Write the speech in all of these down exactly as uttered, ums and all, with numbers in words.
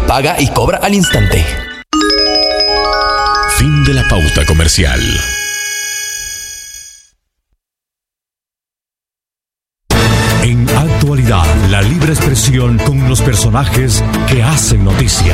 paga y cobra al instante. Fin de la pauta comercial. En Actualidad, la libre expresión con los personajes que hacen noticia.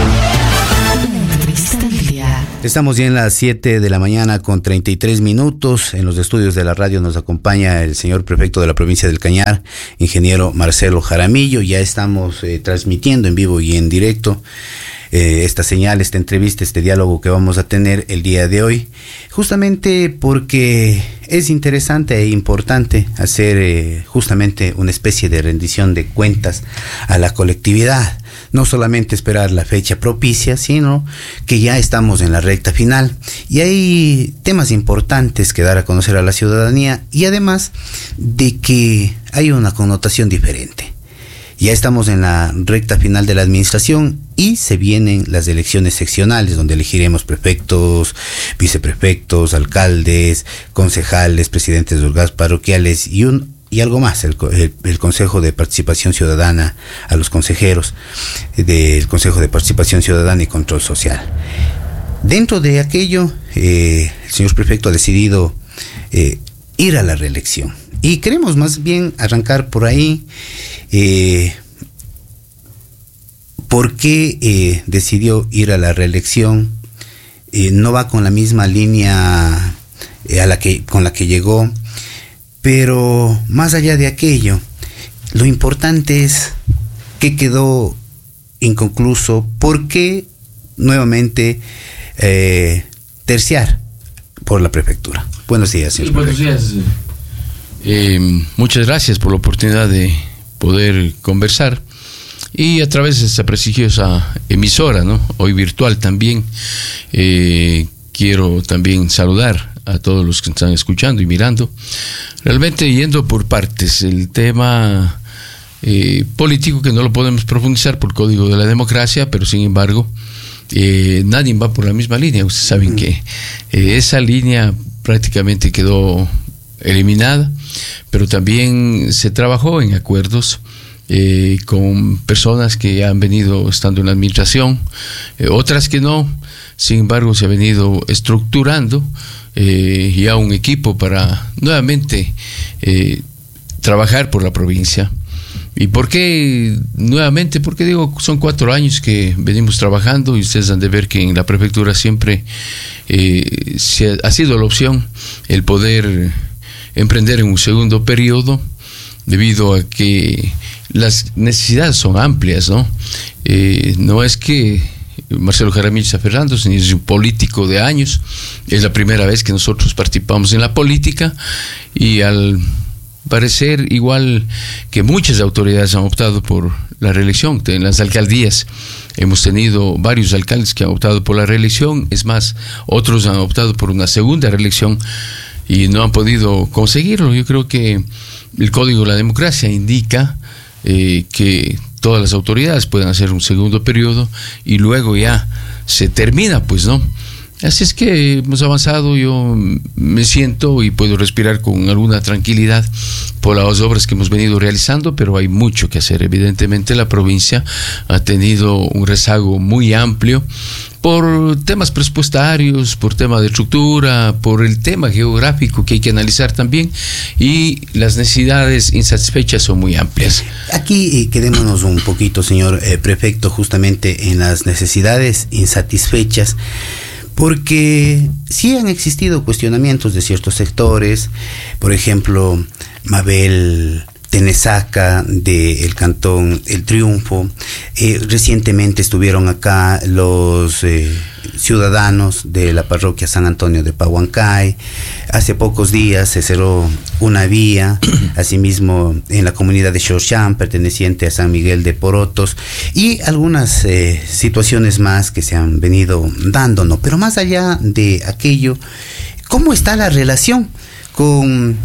Estamos ya en las siete de la mañana con treinta y tres minutos. En los estudios de la radio nos acompaña el señor prefecto de la provincia del Cañar, ingeniero Marcelo Jaramillo. Ya estamos eh, transmitiendo en vivo y en directo eh, esta señal, esta entrevista, este diálogo que vamos a tener el día de hoy, justamente porque es interesante e importante hacer eh, justamente una especie de rendición de cuentas a la colectividad. No solamente esperar la fecha propicia, sino que ya estamos en la recta final y hay temas importantes que dar a conocer a la ciudadanía, y además de que hay una connotación diferente. Ya estamos en la recta final de la administración y se vienen las elecciones seccionales, donde elegiremos prefectos, viceprefectos, alcaldes, concejales, presidentes de órganos parroquiales y un y algo más, el, el, el Consejo de Participación Ciudadana, a los consejeros del Consejo de Participación Ciudadana y Control Social. Dentro de aquello, eh, el señor prefecto ha decidido eh, ir a la reelección. Y queremos más bien arrancar por ahí. Eh, ¿Por qué eh, decidió ir a la reelección? Eh, no va con la misma línea eh, a la que, con la que llegó. Pero más allá de aquello, lo importante es qué quedó inconcluso, por qué nuevamente eh, terciar por la prefectura. Buenos días, señor. Sí, buenos días. Eh, muchas gracias por la oportunidad de poder conversar y a través de esta prestigiosa emisora, ¿no? Hoy virtual también. Eh, quiero también saludar a todos los que están escuchando y mirando. Realmente yendo por partes, el tema eh, político, que no lo podemos profundizar por código de la democracia, pero sin embargo eh, nadie va por la misma línea. Ustedes saben uh-huh. que eh, esa línea prácticamente quedó eliminada, pero también se trabajó en acuerdos eh, con personas que han venido estando en la administración, eh, otras que no. Sin embargo, se ha venido estructurando eh, ya un equipo para nuevamente eh, trabajar por la provincia. ¿Y por qué nuevamente? Porque digo, son cuatro años que venimos trabajando y ustedes han de ver que en la prefectura siempre eh, se ha, ha sido la opción el poder emprender en un segundo periodo, debido a que las necesidades son amplias, ¿no? Eh, no es que Marcelo Jaramillo está Ferrando, ni es un político de años, es la primera vez que nosotros participamos en la política y al parecer, igual que muchas autoridades han optado por la reelección. En las alcaldías hemos tenido varios alcaldes que han optado por la reelección, es más, otros han optado por una segunda reelección y no han podido conseguirlo. Yo creo que el Código de la Democracia indica eh, que todas las autoridades pueden hacer un segundo periodo y luego ya se termina, pues, ¿no? Así es que hemos avanzado, yo me siento y puedo respirar con alguna tranquilidad por las obras que hemos venido realizando, pero hay mucho que hacer. Evidentemente la provincia ha tenido un rezago muy amplio por temas presupuestarios, por tema de estructura, por el tema geográfico que hay que analizar también, y las necesidades insatisfechas son muy amplias. Aquí eh, quedémonos un poquito, señor eh, prefecto, justamente en las necesidades insatisfechas, porque sí han existido cuestionamientos de ciertos sectores, por ejemplo, Mabel Tenesaca del Cantón El Triunfo. Eh, recientemente estuvieron acá los eh, ciudadanos de la parroquia San Antonio de Pahuancay. Hace pocos días se cerró una vía, asimismo en la comunidad de Xochán, perteneciente a San Miguel de Porotos, y algunas eh, situaciones más que se han venido dando, ¿no? Pero más allá de aquello, ¿cómo está la relación con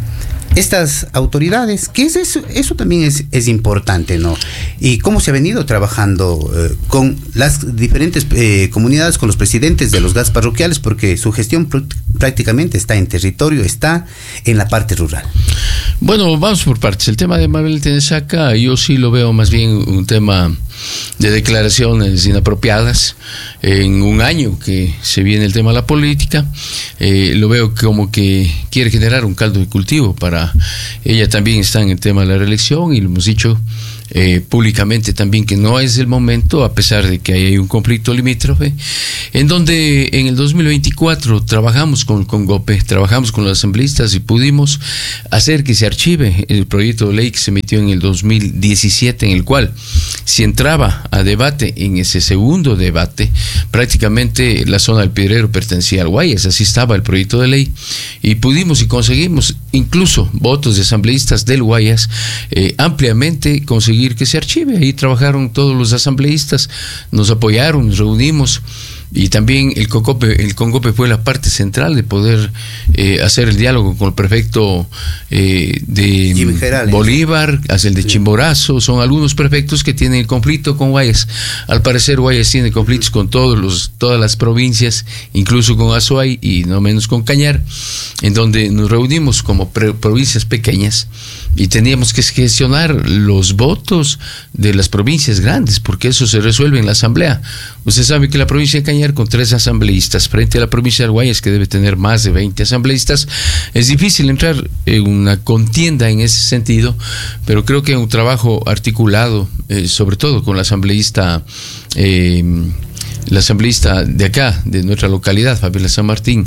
estas autoridades, ¿qué es eso? Eso también es, es importante, ¿no? Y cómo se ha venido trabajando eh, con las diferentes eh, comunidades, con los presidentes de los gas parroquiales, porque su gestión pr- prácticamente está en territorio, está en la parte rural. Bueno, vamos por partes. El tema de Mabel Tenesaca, yo sí lo veo más bien un tema de declaraciones inapropiadas en un año que se viene el tema de la política. Eh, lo veo como que quiere generar un caldo de cultivo para ella. También está en el tema de la reelección y lo hemos dicho Eh, públicamente también que no es el momento, a pesar de que hay un conflicto limítrofe, en donde en el dos mil veinticuatro trabajamos con, con GOPE, trabajamos con los asambleístas y pudimos hacer que se archive el proyecto de ley que se metió en el dos mil diecisiete, en el cual si entraba a debate en ese segundo debate, prácticamente la zona del Piedrero pertenecía al Guayas, así estaba el proyecto de ley, y pudimos y conseguimos incluso votos de asambleístas del Guayas, eh, ampliamente conseguir que se archive. Ahí trabajaron todos los asambleístas, nos apoyaron, nos reunimos, y también el CONGOPE, el CONGOPE fue la parte central de poder eh, hacer el diálogo con el prefecto eh, de Bolívar, hacia el de sí. Chimborazo. Son algunos prefectos que tienen el conflicto con Guayas. Al parecer Guayas tiene conflictos con todos los, todas las provincias, incluso con Azuay y no menos con Cañar, en donde nos reunimos como pre- provincias pequeñas y teníamos que gestionar los votos de las provincias grandes, porque eso se resuelve en la asamblea. Usted sabe que la provincia de Cañar, con tres asambleístas, frente a la provincia de Guayas, que debe tener más de veinte asambleístas, es difícil entrar en una contienda en ese sentido, pero creo que un trabajo articulado, eh, sobre todo con la asambleísta eh, el asambleísta de acá, de nuestra localidad, Fabiola San Martín,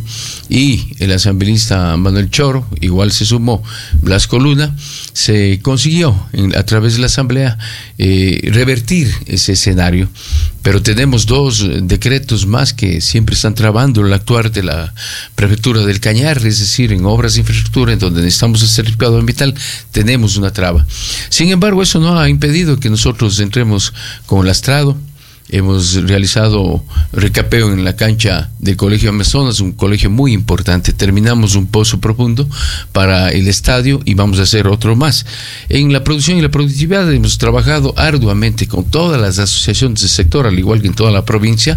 y el asambleísta Manuel Choro, igual se sumó Blasco Luna, se consiguió en, a través de la asamblea eh, revertir ese escenario. Pero tenemos dos decretos más que siempre están trabando el actuar de la prefectura del Cañar, es decir, en obras de infraestructura, en donde necesitamos el certificado ambiental, tenemos una traba. Sin embargo, eso no ha impedido que nosotros entremos con lastrado. Hemos realizado recapeo en la cancha del Colegio Amazonas, un colegio muy importante. Terminamos un pozo profundo para el estadio y vamos a hacer otro más. En la producción y la productividad hemos trabajado arduamente con todas las asociaciones del sector, al igual que en toda la provincia,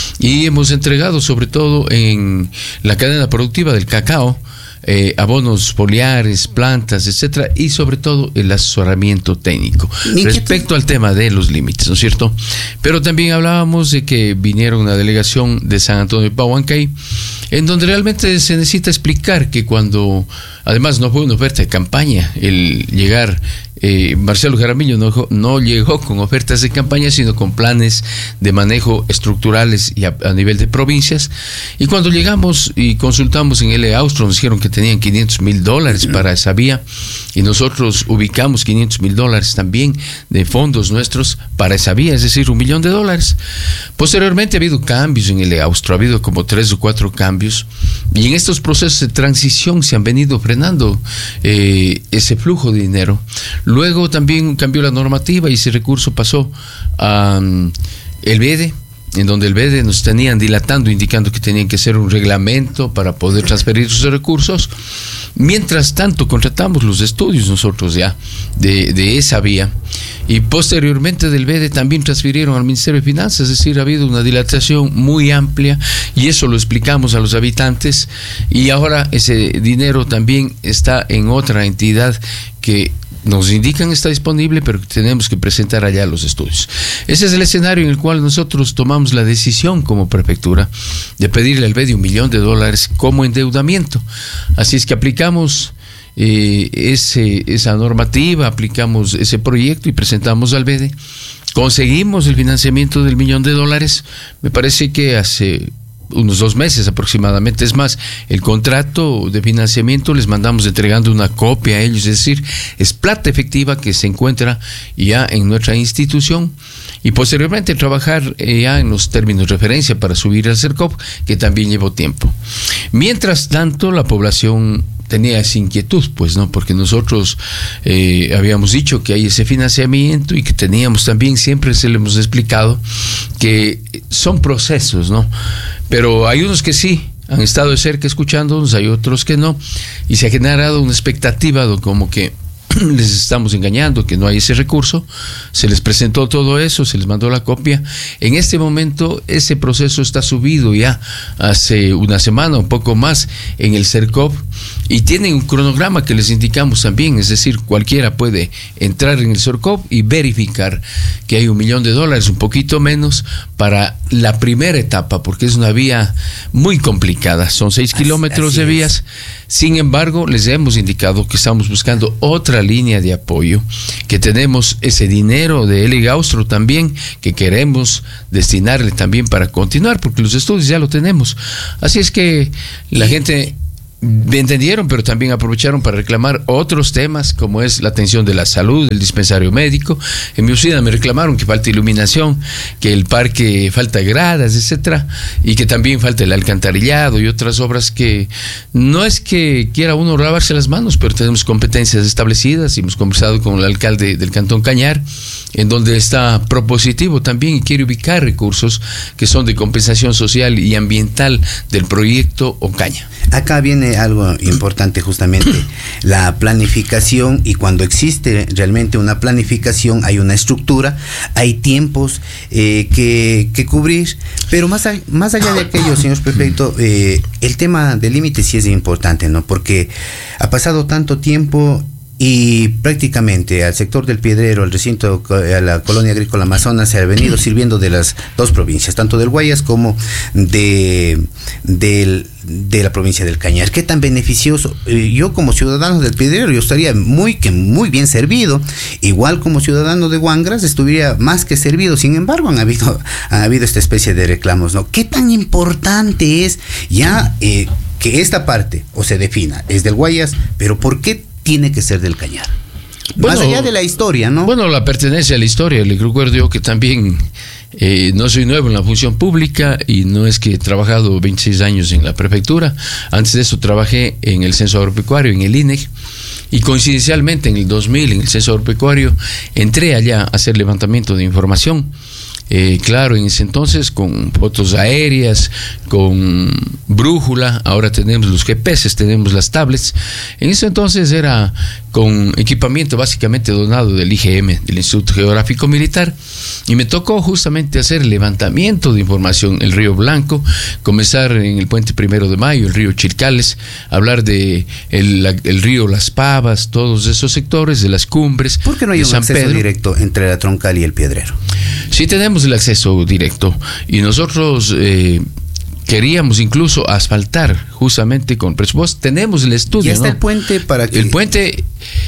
y hemos entregado sobre todo en la cadena productiva del cacao, Eh, abonos foliares, plantas, etcétera, y sobre todo el asesoramiento técnico respecto al tema de los límites, ¿no es cierto? Pero también hablábamos de que vinieron una delegación de San Antonio de Pahuancay, en donde realmente se necesita explicar que cuando, además no fue una oferta de campaña el llegar, eh, Marcelo Jaramillo no, no llegó con ofertas de campaña, sino con planes de manejo estructurales y a, a nivel de provincias, y cuando llegamos y consultamos en L. Austro, nos dijeron que tenían quinientos mil dólares para esa vía, y nosotros ubicamos quinientos mil dólares también de fondos nuestros para esa vía, es decir, un millón de dólares. Posteriormente ha habido cambios en L. Austro, ha habido como tres o cuatro cambios, y en estos procesos de transición se han venido frenando eh, ese flujo de dinero. Luego también cambió la normativa y ese recurso pasó a um, el B E D, en donde el B E D nos tenían dilatando, indicando que tenían que hacer un reglamento para poder transferir sus recursos. Mientras tanto, contratamos los estudios nosotros ya de, de esa vía, y posteriormente del B E D también transfirieron al Ministerio de Finanzas, es decir, ha habido una dilatación muy amplia, y eso lo explicamos a los habitantes, y ahora ese dinero también está en otra entidad que nos indican está disponible, pero tenemos que presentar allá los estudios. Ese es el escenario en el cual nosotros tomamos la decisión como prefectura de pedirle al B E D un millón de dólares como endeudamiento. Así es que aplicamos eh, ese, esa normativa, aplicamos ese proyecto y presentamos al B E D. Conseguimos el financiamiento del millón de dólares, me parece que hace unos dos meses aproximadamente. Es más, el contrato de financiamiento les mandamos entregando una copia a ellos, es decir, es plata efectiva que se encuentra ya en nuestra institución, y posteriormente trabajar ya en los términos de referencia para subir al CERCOP, que también llevó tiempo. Mientras tanto, la población tenía esa inquietud, pues, ¿no? Porque nosotros eh, habíamos dicho que hay ese financiamiento y que teníamos también, siempre se le hemos explicado que son procesos, ¿no? Pero hay unos que sí, han estado de cerca escuchándonos, hay otros que no, y se ha generado una expectativa de como que les estamos engañando, que no hay ese recurso. Se les presentó todo eso, se les mandó la copia. En este momento ese proceso está subido ya hace una semana, un poco más, en el CERCOP, y tienen un cronograma que les indicamos también, es decir, cualquiera puede entrar en el CERCOP y verificar que hay un millón de dólares, un poquito menos, para la primera etapa, porque es una vía muy complicada, son seis así, kilómetros así de vías. Es. Sin embargo, les hemos indicado que estamos buscando otra línea de apoyo, que tenemos ese dinero de Eli Gaustro también, que queremos destinarle también para continuar, porque los estudios ya lo tenemos. Así es que la gente entendieron, pero también aprovecharon para reclamar otros temas, como es la atención de la salud, el dispensario médico. En mi oficina me reclamaron que falta iluminación, que el parque falta gradas, etcétera, y que también falta el alcantarillado y otras obras que no es que quiera uno lavarse las manos, pero tenemos competencias establecidas y hemos conversado con el alcalde del Cantón Cañar, en donde está propositivo también y quiere ubicar recursos que son de compensación social y ambiental del proyecto Ocaña. Acá viene algo importante, justamente la planificación, y cuando existe realmente una planificación hay una estructura, hay tiempos eh, que, que cubrir, pero más, a, más allá de aquello, señor prefecto, eh, el tema del límite sí es importante, ¿no? Porque ha pasado tanto tiempo y prácticamente al sector del Piedrero, al recinto, a la colonia agrícola Amazonas, se ha venido sirviendo de las dos provincias, tanto del Guayas como de, de, de la provincia del Cañar. ¿Qué tan beneficioso? Yo como ciudadano del Piedrero, yo estaría muy, que muy bien servido, igual como ciudadano de Huangras, estuviera más que servido. Sin embargo, han habido, ha habido esta especie de reclamos, ¿no? ¿Qué tan importante es ya eh, que esta parte, o se defina, es del Guayas, pero por qué tiene que ser del Cañar? Bueno, más allá de la historia, ¿no? Bueno, la pertenencia a la historia. Le recuerdo yo que también eh, no soy nuevo en la función pública y no es que he trabajado veintiséis años en la prefectura. Antes de eso trabajé en el Censo Agropecuario, en el I N E C, y coincidencialmente en el dos mil, en el Censo Agropecuario, entré allá a hacer levantamiento de información. Eh, claro, en ese entonces con fotos aéreas, con brújula, ahora tenemos los G P S, tenemos las tablets. En ese entonces era con equipamiento básicamente donado del I G M, del Instituto Geográfico Militar, y me tocó justamente hacer levantamiento de información, el Río Blanco, comenzar en el puente Primero de Mayo, el río Chilcales, hablar de el, la, el río Las Pavas, todos esos sectores, de las cumbres. ¿Por qué no hay un acceso Pedro? directo entre la Troncal y el Piedrero? Sí tenemos el acceso directo, y nosotros eh, queríamos incluso asfaltar justamente con presupuesto. Tenemos el estudio. ¿Ya está, ¿no? el puente para que...? El puente,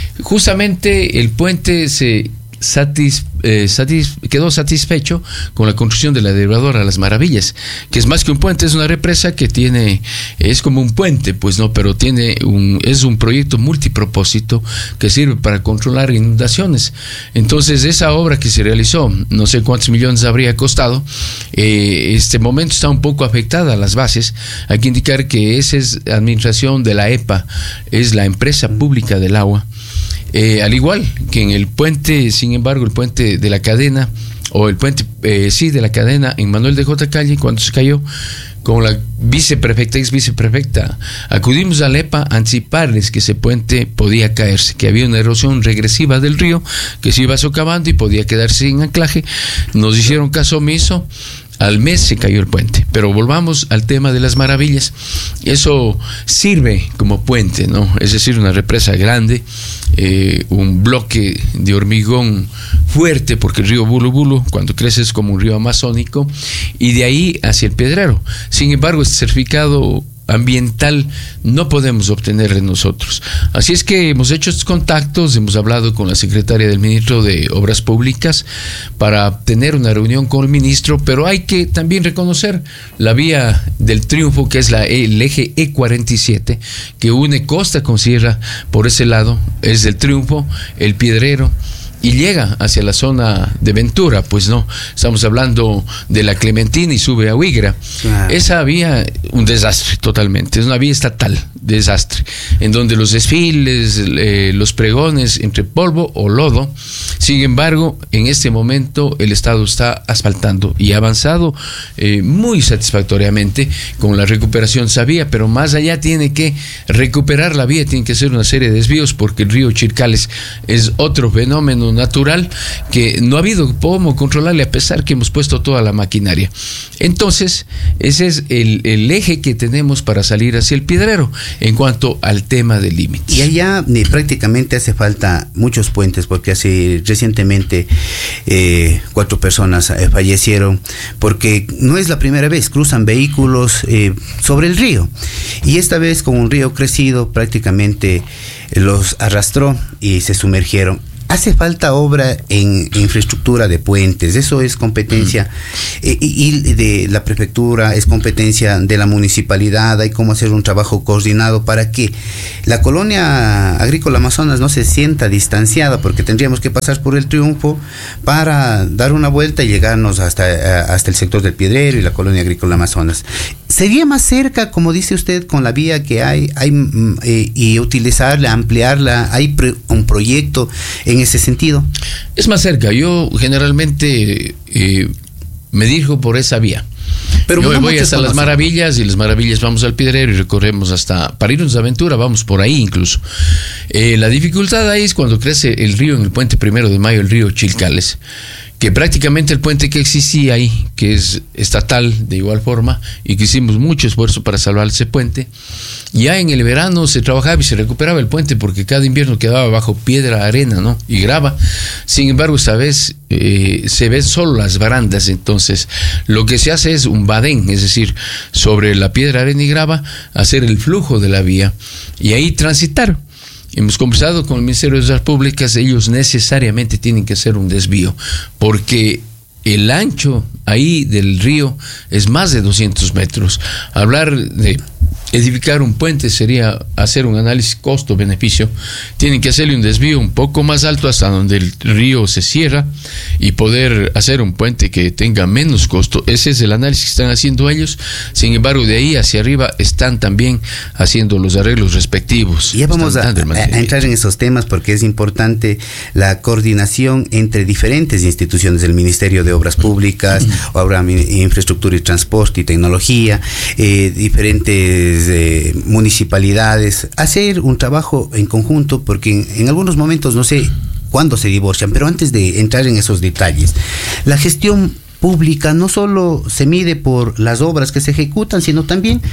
justamente el puente se satis, eh, satis, quedó satisfecho con la construcción de la derivadora Las Maravillas, que es más que un puente, es una represa que tiene, es como un puente, pues no, pero tiene un, es un proyecto multipropósito que sirve para controlar inundaciones. Entonces esa obra que se realizó, no sé cuántos millones habría costado, eh, este momento está un poco afectada a las bases. Hay que indicar que esa es administración de la E P A, es la empresa pública del agua. Eh, al igual que en el puente, sin embargo, el puente de la cadena, o el puente, eh, sí, de la cadena en Manuel de J. Calle, cuando se cayó, con la viceprefecta, ex viceprefecta, acudimos a la E P A a anticiparles que ese puente podía caerse, que había una erosión regresiva del río, que se iba socavando y podía quedarse sin anclaje. Nos hicieron caso omiso. Al mes se cayó el puente, pero volvamos al tema de Las Maravillas. Eso sirve como puente, ¿no? Es decir, una represa grande, eh, un bloque de hormigón fuerte, porque el río Bulu Bulu, cuando crece, es como un río amazónico, y de ahí hacia el Piedrero. Sin embargo, este certificado ambiental no podemos obtenerle nosotros. Así es que hemos hecho estos contactos, hemos hablado con la secretaria del ministro de Obras Públicas para tener una reunión con el ministro, pero hay que también reconocer la vía del triunfo, que es la, el eje E cuarenta y siete, que une costa con sierra por ese lado, es el triunfo, el Piedrero, y llega hacia la zona de Ventura. Pues no, estamos hablando de la Clementina y sube a Huigra. Claro. Esa vía, un desastre totalmente, es una vía estatal, desastre, en donde los desfiles, eh, los pregones entre polvo o lodo. Sin embargo, en este momento el Estado está asfaltando y ha avanzado eh, muy satisfactoriamente con la recuperación de esa vía, pero más allá tiene que recuperar la vía, tiene que hacer una serie de desvíos, porque el río Chircales es otro fenómeno natural que no ha habido cómo controlarle, a pesar que hemos puesto toda la maquinaria. Entonces, ese es el, el eje que tenemos para salir hacia el Piedrero en cuanto al tema de límites. Y allá eh, prácticamente hace falta muchos puentes, porque hace recientemente eh, cuatro personas eh, fallecieron, porque no es la primera vez, cruzan vehículos eh, sobre el río, y esta vez con un río crecido prácticamente eh, los arrastró y se sumergieron. Hace falta obra en infraestructura de puentes, eso es competencia eh, y de la prefectura, es competencia de la municipalidad. Hay cómo hacer un trabajo coordinado para que la colonia agrícola Amazonas no se sienta distanciada, porque tendríamos que pasar por el Triunfo para dar una vuelta y llegarnos hasta, hasta el sector del Piedrero y la colonia agrícola Amazonas. Sería más cerca, como dice usted, con la vía que hay, hay eh, y utilizarla, ampliarla. Hay pre, un proyecto en ese sentido. Es más cerca. Yo generalmente eh, me dirijo por esa vía. Pero yo voy hasta Las Maravillas, y Las Maravillas vamos al Piedrero y recorremos hasta, para irnos de aventura, vamos por ahí incluso. Eh, la dificultad ahí es cuando crece el río en el puente Primero de Mayo, el río Chilcales, que prácticamente el puente que existía ahí, que es estatal de igual forma, y que hicimos mucho esfuerzo para salvar ese puente, ya en el verano se trabajaba y se recuperaba el puente, porque cada invierno quedaba bajo piedra, arena, ¿no? y grava. Sin embargo, esta vez eh, se ven solo las barandas. Entonces lo que se hace es un badén, es decir, sobre la piedra, arena y grava, hacer el flujo de la vía y ahí transitar. Hemos conversado con el Ministerio de Obras Públicas, ellos necesariamente tienen que hacer un desvío, porque el ancho ahí del río es más de doscientos metros. Hablar de edificar un puente sería hacer un análisis costo-beneficio. Tienen que hacerle un desvío un poco más alto hasta donde el río se cierra y poder hacer un puente que tenga menos costo. Ese es el análisis que están haciendo ellos. Sin embargo, de ahí hacia arriba están también haciendo los arreglos respectivos. Ya vamos a, a, a entrar en esos temas, porque es importante la coordinación entre diferentes instituciones del Ministerio de Obras Públicas, uh-huh. Obra, Infraestructura y Transporte y Tecnología, eh, diferentes de municipalidades, hacer un trabajo en conjunto, porque en, en algunos momentos no sé cuándo se divorcian, pero antes de entrar en esos detalles, la gestión pública no solo se mide por las obras que se ejecutan, sino también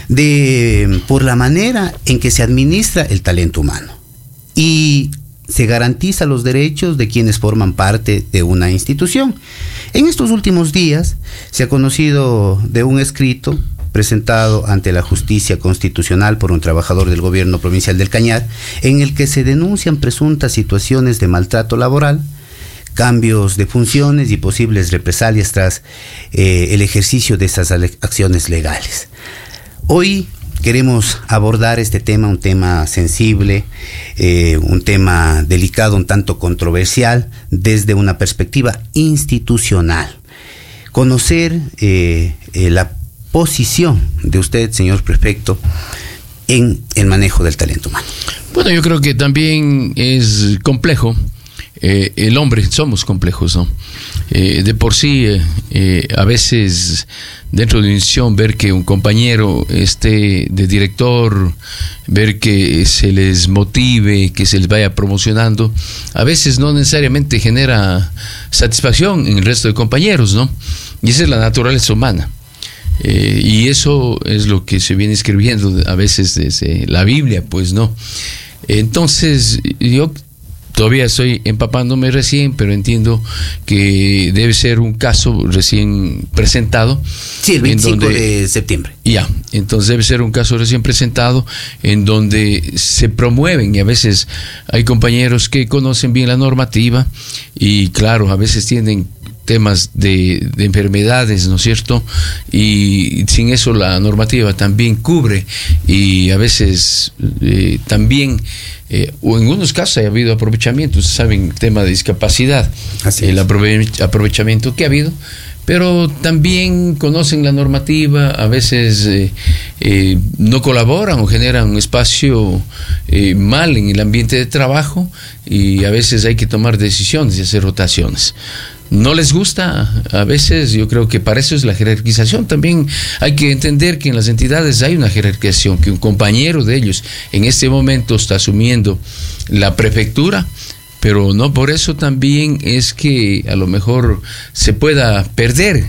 de por la manera en que se administra el talento humano y se garantiza los derechos de quienes forman parte de una institución. En estos últimos días se ha conocido de un escrito presentado ante la Justicia Constitucional por un trabajador del gobierno provincial del Cañar, en el que se denuncian presuntas situaciones de maltrato laboral, cambios de funciones y posibles represalias tras eh, el ejercicio de esas acciones legales. Hoy queremos abordar este tema, un tema sensible, eh, un tema delicado, un tanto controversial, desde una perspectiva institucional. Conocer eh, eh, la posición de usted, señor prefecto, en el manejo del talento humano. Bueno, yo creo que también es complejo. Eh, el hombre, somos complejos, ¿no? Eh, de por sí, eh, eh, a veces dentro de una institución, ver que un compañero esté de director, ver que se les motive, que se les vaya promocionando, a veces no necesariamente genera satisfacción en el resto de compañeros, ¿no? Y esa es la naturaleza humana. Eh, y eso es lo que se viene escribiendo a veces desde la Biblia, pues no. Entonces, yo todavía estoy empapándome recién, pero entiendo que debe ser un caso recién presentado. Sí, el veinticinco de septiembre. Ya, entonces debe ser un caso recién presentado en donde se promueven, y a veces hay compañeros que conocen bien la normativa y claro, a veces tienen temas de, de enfermedades, ¿no es cierto? Y sin eso la normativa también cubre, y a veces eh, también eh, o en algunos casos ha habido aprovechamiento. Ustedes saben, tema de discapacidad, el aprove- aprovechamiento que ha habido, pero también conocen la normativa, a veces eh, eh, no colaboran o generan un espacio eh, mal en el ambiente de trabajo, y a veces hay que tomar decisiones y hacer rotaciones. No les gusta, a veces yo creo que para eso es la jerarquización. También hay que entender que en las entidades hay una jerarquización, que un compañero de ellos en este momento está asumiendo la prefectura, pero no por eso también es que a lo mejor se pueda perder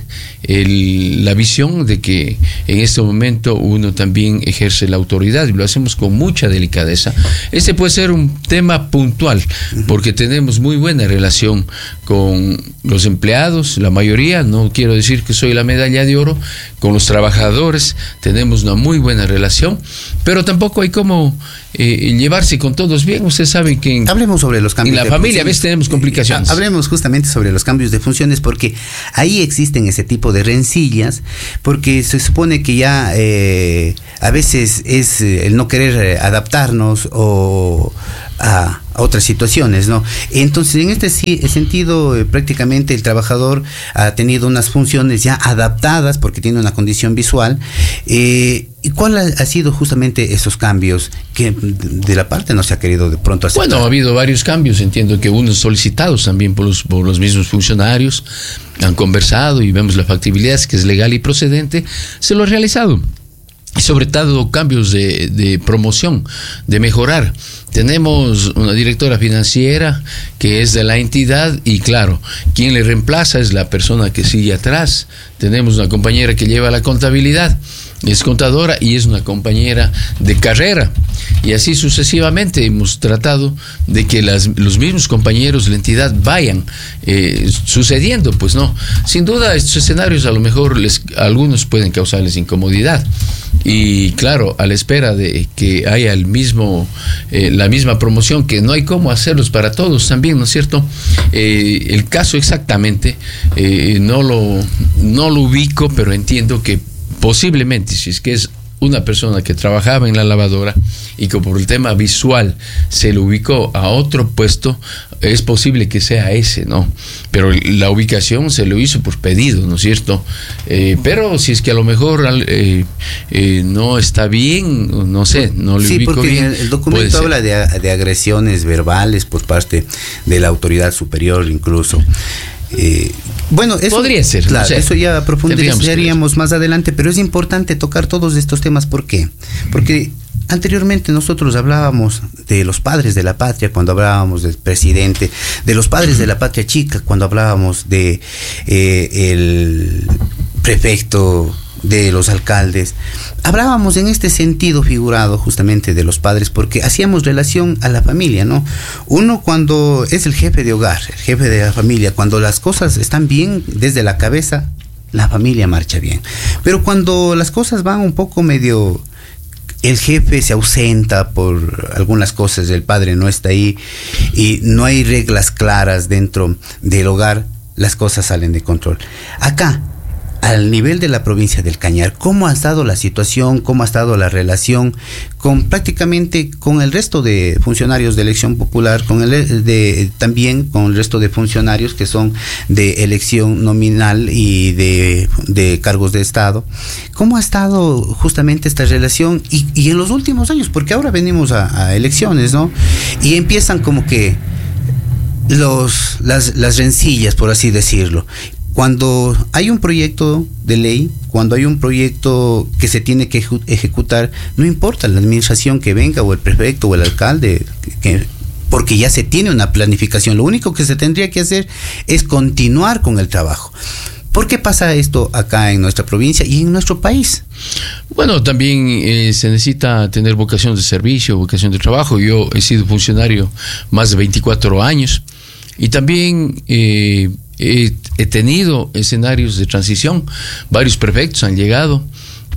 el, la visión de que en este momento uno también ejerce la autoridad, y lo hacemos con mucha delicadeza. Este puede ser un tema puntual, porque tenemos muy buena relación con los empleados, la mayoría, no quiero decir que soy la medalla de oro, con los trabajadores tenemos una muy buena relación, pero tampoco hay como eh, llevarse con todos bien. Ustedes saben que en, hablemos sobre los cambios en la de familia funciones. A veces tenemos complicaciones. Hablemos justamente sobre los cambios de funciones, porque ahí existen ese tipo de rencillas, porque se supone que ya eh, a veces es el no querer adaptarnos o a, a otras situaciones, ¿no? Entonces, en este sentido, eh, prácticamente el trabajador ha tenido unas funciones ya adaptadas porque tiene una condición visual. Eh, ¿Y cuál ha, ha sido justamente esos cambios que de la parte no se ha querido de pronto aceptar? Bueno, ha habido varios cambios, entiendo que unos solicitados también por los, por los mismos funcionarios, han conversado y vemos la factibilidad, que es legal y procedente, se lo ha realizado. Y sobre todo cambios de, de promoción, de mejorar. Tenemos una directora financiera que es de la entidad, y claro, quien le reemplaza es la persona que sigue atrás. Tenemos una compañera que lleva la contabilidad, es contadora y es una compañera de carrera, y así sucesivamente hemos tratado de que las, los mismos compañeros de la entidad vayan eh, sucediendo, pues no, sin duda estos escenarios a lo mejor les, a algunos pueden causarles incomodidad, y claro, a la espera de que haya el mismo eh, la misma promoción, que no hay cómo hacerlos para todos también, ¿no es cierto? Eh, el caso exactamente eh, no lo no lo ubico, pero entiendo que posiblemente, si es que es una persona que trabajaba en la lavadora y que por el tema visual se lo ubicó a otro puesto, es posible que sea ese, ¿no? Pero la ubicación se lo hizo por pedido, ¿no es cierto? Eh, pero si es que a lo mejor eh, eh, no está bien, no sé, no lo sí, ubico porque bien. El, el documento habla de, de agresiones verbales por parte de la autoridad superior incluso. Eh, bueno, eso podría ser, claro, no sé. Eso ya profundizaríamos más adelante, pero es importante tocar todos estos temas. ¿Por qué? Porque anteriormente nosotros hablábamos de los padres de la patria cuando hablábamos del presidente, de los padres de la patria chica cuando hablábamos de eh, el prefecto, de los alcaldes. Hablábamos en este sentido figurado justamente de los padres, porque hacíamos relación a la familia, ¿no? Uno cuando es el jefe de hogar, el jefe de la familia, cuando las cosas están bien desde la cabeza, la familia marcha bien. Pero cuando las cosas van un poco medio, el jefe se ausenta por algunas cosas, el padre no está ahí y no hay reglas claras dentro del hogar, las cosas salen de control. Acá, al nivel de la provincia del Cañar, ¿cómo ha estado la situación? ¿Cómo ha estado la relación con prácticamente con el resto de funcionarios de elección popular, con el de también con el resto de funcionarios que son de elección nominal y de, de cargos de Estado? ¿Cómo ha estado justamente esta relación? Y, y en los últimos años, porque ahora venimos a, a elecciones, ¿no? Y empiezan como que los las, las rencillas, por así decirlo. Cuando hay un proyecto de ley, cuando hay un proyecto que se tiene que ejecutar, no importa la administración que venga, o el prefecto, o el alcalde, que, porque ya se tiene una planificación. Lo único que se tendría que hacer es continuar con el trabajo. ¿Por qué pasa esto acá en nuestra provincia y en nuestro país? Bueno, también eh, se necesita tener vocación de servicio, vocación de trabajo. Yo he sido funcionario más de veinticuatro años y también eh, He, he tenido escenarios de transición, varios prefectos han llegado,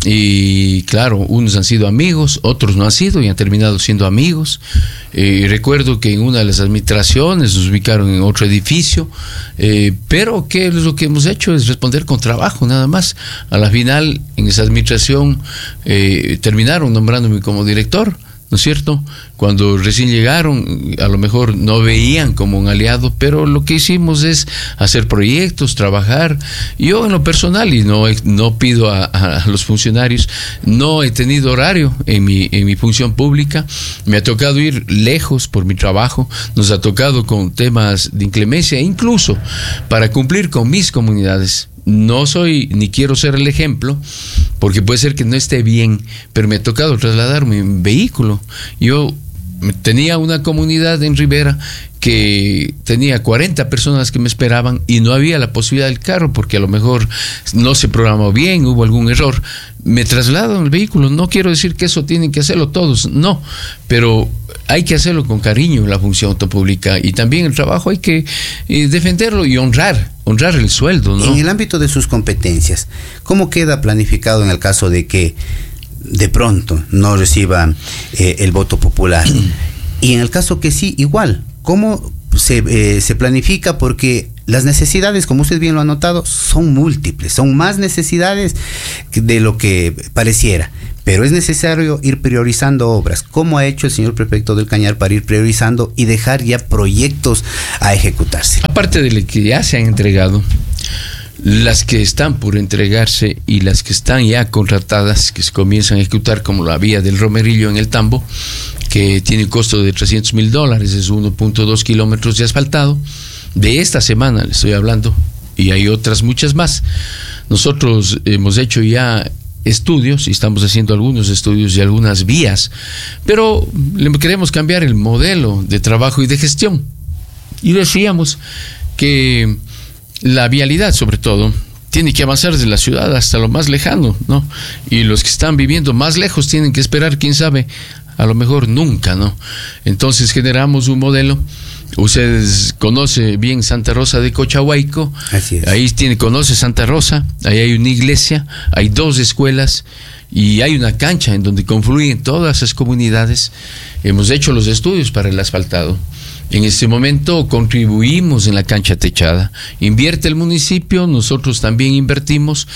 Y claro, unos han sido amigos, otros no han sido y han terminado siendo amigos. Eh, recuerdo que en una de las administraciones nos ubicaron en otro edificio, eh, pero que lo que hemos hecho es responder con trabajo, nada más. A la final, en esa administración, eh, terminaron nombrándome como director, ¿no es cierto? Cuando recién llegaron, a lo mejor no veían como un aliado, pero lo que hicimos es hacer proyectos, trabajar. Yo en lo personal, y no, no pido a, a los funcionarios, no he tenido horario en mi, en mi función pública. Me ha tocado ir lejos por mi trabajo, nos ha tocado con temas de inclemencia, incluso para cumplir con mis comunidades. No soy ni quiero ser el ejemplo, porque puede ser que no esté bien, pero me ha tocado trasladarme en vehículo. Yo tenía una comunidad en Rivera que tenía cuarenta personas que me esperaban y no había la posibilidad del carro porque a lo mejor no se programó bien, hubo algún error. Me traslado en el vehículo. No quiero decir que eso tienen que hacerlo todos, no, pero hay que hacerlo con cariño en la función pública, y también el trabajo hay que eh, defenderlo y honrar, honrar el sueldo, ¿no? En el ámbito de sus competencias, ¿cómo queda planificado en el caso de que de pronto no reciba eh, el voto popular? Y en el caso que sí, igual, ¿cómo se, eh, se planifica? Porque las necesidades, como usted bien lo ha notado, son múltiples, son más necesidades de lo que pareciera, pero es necesario ir priorizando obras. ¿Cómo ha hecho el señor prefecto del Cañar para ir priorizando y dejar ya proyectos a ejecutarse? Aparte de lo que ya se han entregado, las que están por entregarse y las que están ya contratadas, que se comienzan a ejecutar, como la vía del Romerillo en el Tambo, que tiene un costo de trescientos mil dólares, es uno punto dos kilómetros de asfaltado. De esta semana le estoy hablando, y hay otras muchas más. Nosotros hemos hecho ya estudios y estamos haciendo algunos estudios y algunas vías, pero le queremos cambiar el modelo de trabajo y de gestión. Y decíamos que la vialidad, sobre todo, tiene que avanzar desde la ciudad hasta lo más lejano, ¿no? Y los que están viviendo más lejos tienen que esperar, quién sabe, a lo mejor nunca, ¿no? Entonces generamos un modelo. Ustedes conocen bien Santa Rosa de Cochahuayco. Así es. Ahí tiene, conoce Santa Rosa, ahí hay una iglesia, hay dos escuelas y hay una cancha en donde confluyen todas esas comunidades. Hemos hecho los estudios para el asfaltado. En este momento contribuimos en la cancha techada. Invierte el municipio, nosotros también invertimos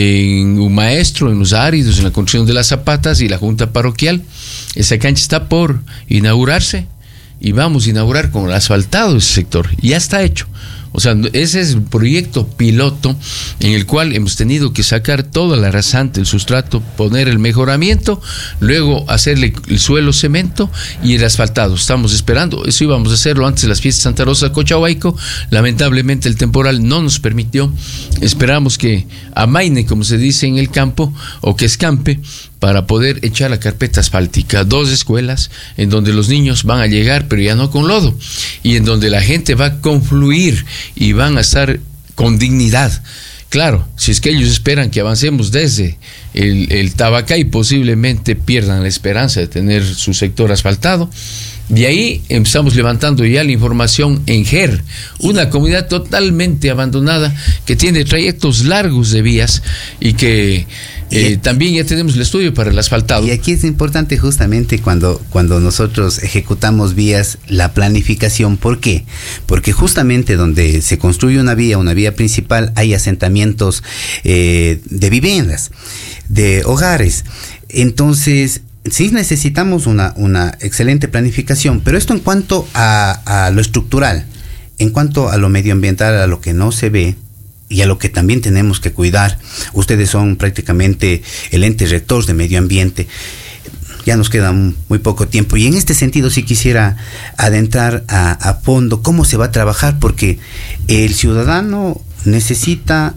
en un maestro, en los áridos, en la construcción de las zapatas y la junta parroquial. Esa cancha está por inaugurarse y vamos a inaugurar con el asfaltado ese sector. Ya está hecho. O sea, ese es un proyecto piloto en el cual hemos tenido que sacar toda la rasante, el sustrato, poner el mejoramiento, luego hacerle el suelo cemento y el asfaltado. Estamos esperando, eso íbamos a hacerlo antes de las fiestas de Santa Rosa de Cochahuayco. Lamentablemente el temporal no nos permitió. Esperamos que amaine, como se dice en el campo, o que escampe, para poder echar la carpeta asfáltica. Dos escuelas en donde los niños van a llegar, pero ya no con lodo, y en donde la gente va a confluir y van a estar con dignidad. Claro, si es que ellos esperan que avancemos desde el, el Tabacay, posiblemente pierdan la esperanza de tener su sector asfaltado. De ahí empezamos levantando ya la información en Ger, una comunidad totalmente abandonada que tiene trayectos largos de vías y que eh, también ya tenemos el estudio para el asfaltado. Y aquí es importante justamente cuando, cuando nosotros ejecutamos vías, la planificación. ¿Por qué? Porque justamente donde se construye una vía, una vía principal, hay asentamientos eh, de viviendas, de hogares. Entonces, sí necesitamos una, una excelente planificación, pero esto en cuanto a, a lo estructural, en cuanto a lo medioambiental, a lo que no se ve y a lo que también tenemos que cuidar. Ustedes son prácticamente el ente rector de medio ambiente. Ya nos queda muy poco tiempo y en este sentido sí quisiera adentrar a, a fondo cómo se va a trabajar, porque el ciudadano necesita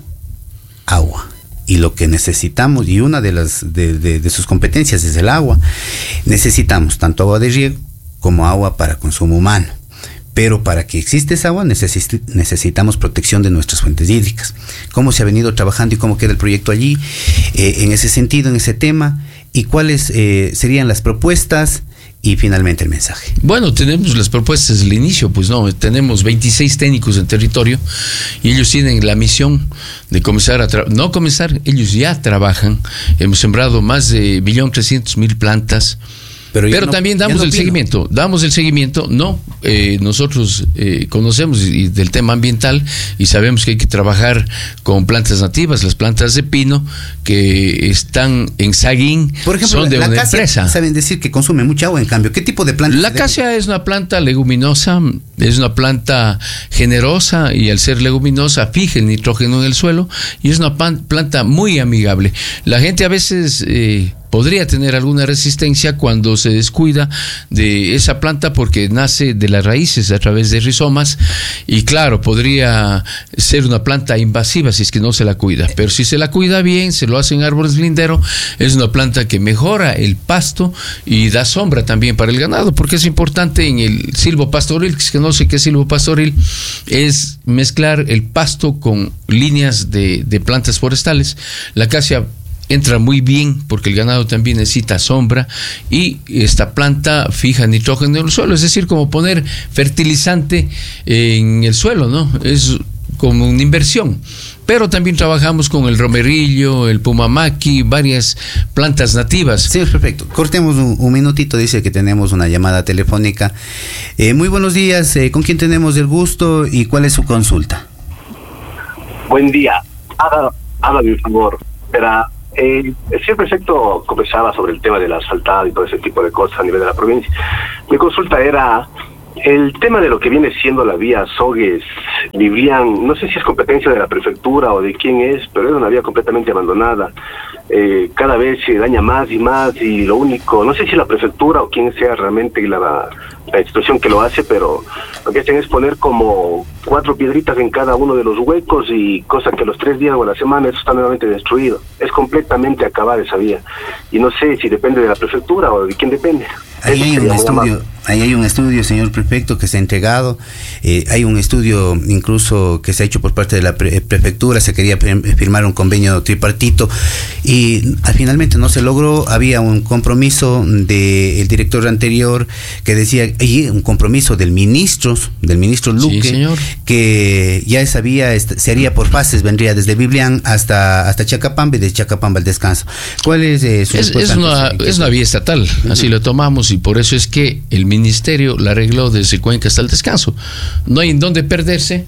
agua. Y lo que necesitamos, y una de las de, de, de sus competencias es el agua. Necesitamos tanto agua de riego como agua para consumo humano. Pero para que exista esa agua necesi- necesitamos protección de nuestras fuentes hídricas. ¿Cómo se ha venido trabajando y cómo queda el proyecto allí eh, en ese sentido, en ese tema? ¿Y cuáles eh, serían las propuestas y finalmente el mensaje. Bueno, tenemos las propuestas del inicio, pues no, tenemos veintiséis técnicos en territorio y ellos tienen la misión de comenzar a tra- no comenzar, ellos ya trabajan. Hemos sembrado más de un millón trescientos mil plantas. Pero, Pero no, también damos no el opino. seguimiento, damos el seguimiento, no, eh, nosotros eh, conocemos y, del tema ambiental y sabemos que hay que trabajar con plantas nativas, las plantas de pino que están en Saguín, por ejemplo, son de la una acacia, empresa. Saben decir que consume mucha agua, en cambio, ¿qué tipo de planta? La acacia es una planta leguminosa, es una planta generosa y al ser leguminosa fija el nitrógeno en el suelo y es una pan, planta muy amigable. La gente a veces... Eh, podría tener alguna resistencia cuando se descuida de esa planta porque nace de las raíces a través de rizomas y claro, podría ser una planta invasiva si es que no se la cuida, pero si se la cuida bien, se lo hace en árboles lindero, es una planta que mejora el pasto y da sombra también para el ganado, porque es importante en el silvopastoril, que no sé qué es silvopastoril, es mezclar el pasto con líneas de, de plantas forestales. La acacia entra muy bien porque el ganado también necesita sombra y esta planta fija nitrógeno en el suelo, es decir, como poner fertilizante en el suelo, ¿no? Es como una inversión. Pero también trabajamos con el romerillo, el pumamaqui, varias plantas nativas. Sí, perfecto. Cortemos un, un minutito, dice que tenemos una llamada telefónica. Eh, muy buenos días, eh, ¿con quién tenemos el gusto y cuál es su consulta? Buen día, haga, hágame un favor, verá. Eh, el señor prefecto conversaba sobre el tema del asfaltado y todo ese tipo de cosas a nivel de la provincia. Mi consulta era el tema de lo que viene siendo la vía Sogues-Librián. No sé si es competencia de la prefectura o de quién es, pero es una vía completamente abandonada. Eh, cada vez se daña más y más y lo único, no sé si la prefectura o quién sea realmente la, la institución que lo hace, pero lo que hacen es poner como cuatro piedritas en cada uno de los huecos y cosa que los tres días o la semana eso está nuevamente destruido. Es completamente acabada esa vía y no sé si depende de la prefectura o de quién depende. Ahí hay un estudio, ahí hay un estudio, señor prefecto, que se ha entregado. Eh, hay un estudio incluso que se ha hecho por parte de la pre- prefectura. Se quería pre- firmar un convenio tripartito y ah, finalmente no se logró. Había un compromiso del director anterior que decía, y un compromiso del ministro, del ministro Luque, sí, señor, que ya esa vía est- se haría por fases, vendría desde Biblián hasta hasta Chacapamba y de Chacapamba al descanso. ¿Cuál es eh, su es, es, una, es una vía estatal, uh-huh. Así lo tomamos y por eso es que el ministerio la arregló desde Cuenca hasta el descanso. No hay en dónde perderse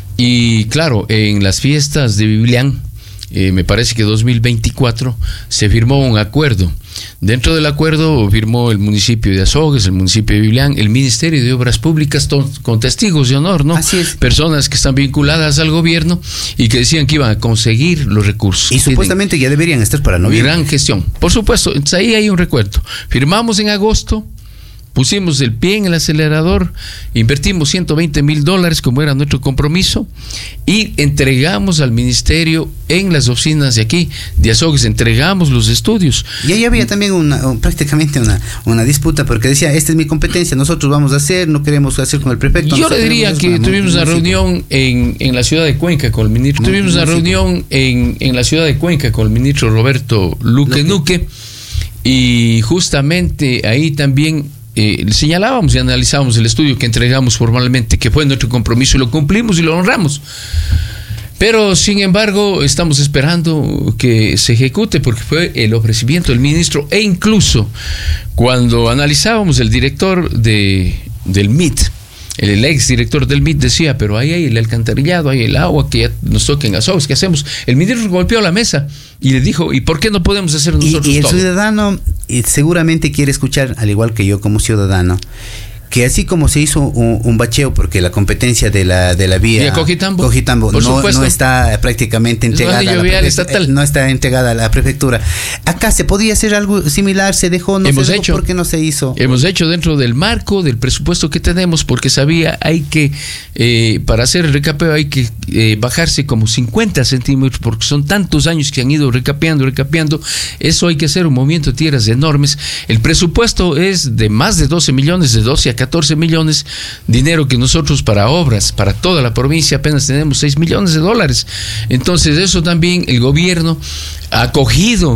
y claro, en las fiestas de Biblián, eh, me parece que dos mil veinticuatro, se firmó un acuerdo. Dentro del acuerdo firmó el municipio de Azogues, el municipio de Biblián, el Ministerio de Obras Públicas to- con testigos de honor, ¿no? Así es. Personas que están vinculadas al gobierno y que decían que iban a conseguir los recursos. Y supuestamente ya deberían estar para noviembre. Gran gestión. Por supuesto, entonces ahí hay un recuento. Firmamos en agosto, pusimos el pie en el acelerador, invertimos ciento veinte mil dólares como era nuestro compromiso y entregamos al ministerio en las oficinas de aquí, de Azogues, entregamos los estudios. Y ahí había también una, prácticamente una, una disputa porque decía, esta es mi competencia, nosotros vamos a hacer, no queremos hacer con el prefecto. Yo le diría que tuvimos una reunión en, en la ciudad de Cuenca con el ministro, tuvimos una reunión en, en la ciudad de Cuenca con el ministro Roberto Luque Nuque y justamente ahí también Eh, señalábamos y analizábamos el estudio que entregamos formalmente, que fue nuestro compromiso y lo cumplimos y lo honramos. Pero sin embargo estamos esperando que se ejecute porque fue el ofrecimiento del ministro e incluso cuando analizábamos el director de, del M I T, el, el ex director del M I T decía, pero ahí hay el alcantarillado, hay el agua que ya nos toca en Azogues, ¿qué hacemos? El ministro golpeó la mesa y le dijo, ¿y por qué no podemos hacer nosotros y, y el todo? ciudadano eh, seguramente quiere escuchar, al igual que yo como ciudadano, que así como se hizo un, un bacheo porque la competencia de la de la vía Cojitambo, Cojitambo no, no está prácticamente entregada a la prefe- no está entregada a la prefectura. Acá se podía hacer algo similar, se dejó, no hemos se dejó, hecho, ¿por qué no se hizo? Hemos hecho dentro del marco del presupuesto que tenemos porque sabía hay que eh, para hacer el recapeo hay que eh, bajarse como cincuenta centímetros porque son tantos años que han ido recapeando, recapeando, eso hay que hacer un movimiento de tierras enormes. El presupuesto es de más de doce millones, de doce a catorce millones, dinero que nosotros para obras, para toda la provincia apenas tenemos seis millones de dólares. Entonces eso también el gobierno ha acogido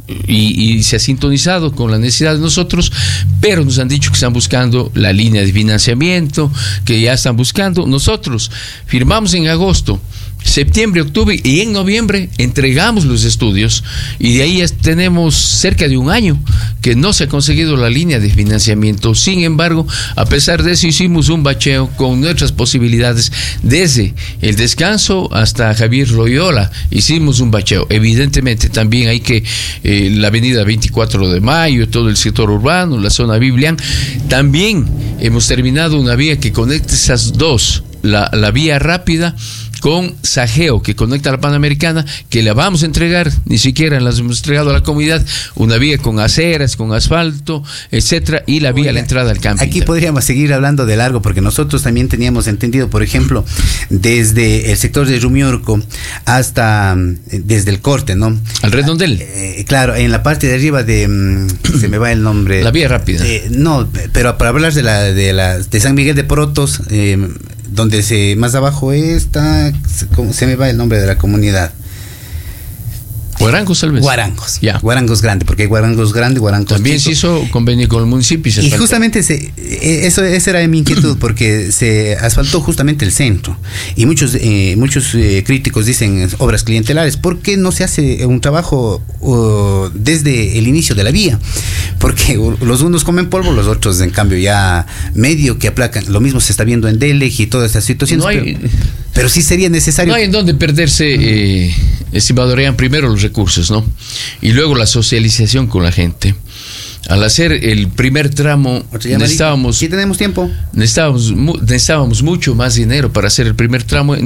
y, y se ha sintonizado con la necesidad de nosotros, pero nos han dicho que están buscando la línea de financiamiento, que ya están buscando. Nosotros firmamos en agosto, septiembre, octubre y en noviembre entregamos los estudios, y de ahí ya tenemos cerca de un año que no se ha conseguido la línea de financiamiento. Sin embargo, a pesar de eso, hicimos un bacheo con nuestras posibilidades desde el Descanso hasta Javier Loyola. Hicimos un bacheo. Evidentemente también hay que eh, la avenida veinticuatro de mayo, todo el sector urbano, la zona Biblián. También hemos terminado una vía que conecta esas dos, la, la vía rápida con Sajeo, que conecta a la Panamericana, que la vamos a entregar, ni siquiera las hemos entregado a la comunidad, una vía con aceras, con asfalto, etcétera, y la vía Oiga, a la entrada al camping. Aquí podríamos seguir hablando de largo, porque nosotros también teníamos entendido, por ejemplo, desde el sector de Rumiorco hasta, desde el corte, ¿no? Al Redondel. Eh, claro, en la parte de arriba de, se me va el nombre. La vía rápida. Eh, no, pero para hablar de la, de la, de San Miguel de Protos, eh, donde se, más abajo está, se me va el nombre de la comunidad. Guarangos, tal vez. Guarangos. Ya. Guarangos Grande, porque hay Guarangos Grande, Guarangos También chico. Se hizo convenio con el municipio. Y, se y justamente se, eso, esa era mi inquietud, porque se asfaltó justamente el centro. Y muchos eh, muchos eh, críticos dicen obras clientelares. ¿Por qué no se hace un trabajo uh, desde el inicio de la vía? Porque los unos comen polvo, los otros en cambio ya medio que aplacan. Lo mismo se está viendo en Delej y todas estas situaciones. No hay, pero, pero sí sería necesario. No hay en dónde perderse, eh, estimado Adrián, primero los recursos, ¿no? Y luego la socialización con la gente. Al hacer el primer tramo, necesitábamos, ¿sí tenemos tiempo? Necesitábamos, necesitábamos mucho más dinero para hacer el primer tramo.